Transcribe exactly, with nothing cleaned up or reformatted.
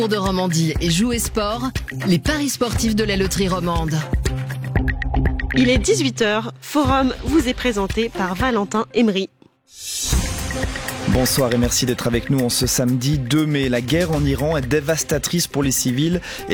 de Romandie et Jouer Sport, les paris sportifs de la loterie romande. Il est dix-huit heures, Forum vous est présenté par Valentin Emery. Bonsoir et merci d'être avec nous en ce samedi deux mai. La guerre en Iran est dévastatrice pour les civils.